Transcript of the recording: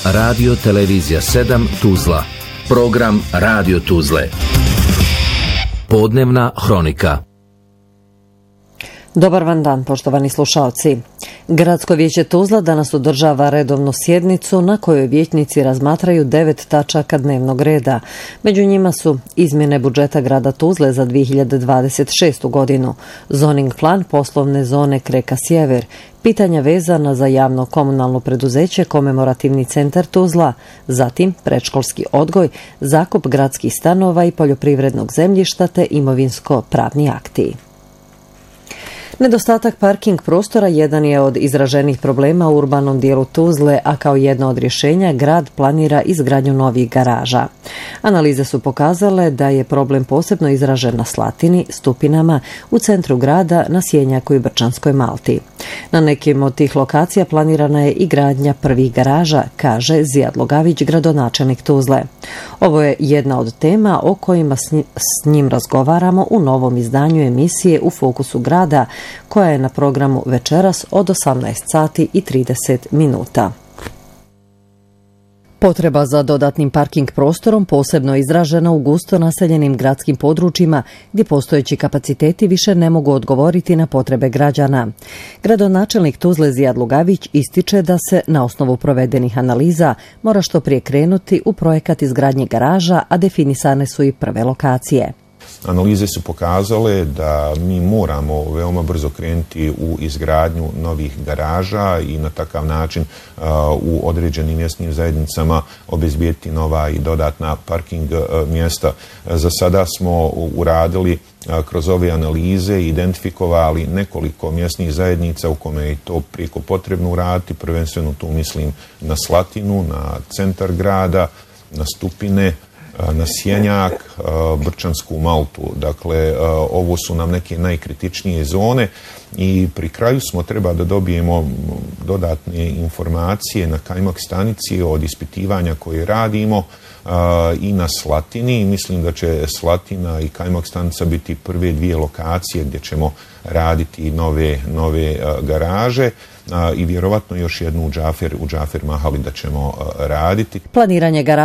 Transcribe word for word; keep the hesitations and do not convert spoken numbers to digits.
Radio Televizija sedam Tuzla. Program Radio Tuzle. Podnevna hronika. Dobar vam dan, poštovani slušalci. Gradsko vijeće Tuzla danas održava redovnu sjednicu na kojoj vijećnici razmatraju devet tačaka dnevnog reda. Među njima su izmjene budžeta grada Tuzle za dvije hiljade dvadeset šestu godinu, zoning plan poslovne zone Kreka Sjever, pitanja vezana za javno komunalno preduzeće Komemorativni centar Tuzla, zatim predškolski odgoj, zakup gradskih stanova i poljoprivrednog zemljišta te imovinsko-pravni akti. Nedostatak parking prostora jedan je od izraženih problema u urbanom dijelu Tuzle, a kao jedno od rješenja grad planira izgradnju novih garaža. Analize su pokazale da je problem posebno izražen na Slatini, Stupinama, u centru grada, na Sjenjaku i Brčanskoj Malti. Na nekim od tih lokacija planirana je i gradnja prvih garaža, kaže Zijad Logavić, gradonačelnik Tuzle. Ovo je jedna od tema o kojima s njim razgovaramo u novom izdanju emisije U fokusu grada, koja je na programu večeras od osamnaest sati i trideset minuta. Potreba za dodatnim parking prostorom posebno izražena u gusto naseljenim gradskim područjima gdje postojeći kapaciteti više ne mogu odgovoriti na potrebe građana. Gradonačelnik Tuzle Zijad Lugavić ističe da se na osnovu provedenih analiza mora što prije krenuti u projekat izgradnje garaža, a definisane su i prve lokacije. Analize su pokazale da mi moramo veoma brzo krenuti u izgradnju novih garaža i na takav način uh, u određenim mjesnim zajednicama obezbijeti nova i dodatna parking uh, mjesta. Za sada smo uradili uh, kroz ove analize i identifikovali nekoliko mjesnih zajednica u kome je to prijeko potrebno uraditi. Prvenstveno tu mislim na Slatinu, na centar grada, na Stupine, na Sjenjak, Brčansku Maltu. Dakle, ovo su nam neke najkritičnije zone i pri kraju smo treba da dobijemo dodatne informacije na Kajmak stanici od ispitivanja koje radimo i na Slatini. Mislim da će Slatina i Kajmak stanica biti prve dvije lokacije gdje ćemo raditi nove, nove garaže i vjerovatno još jednu u Džafer, u Džafer Mahali da ćemo raditi. Planiranje garaža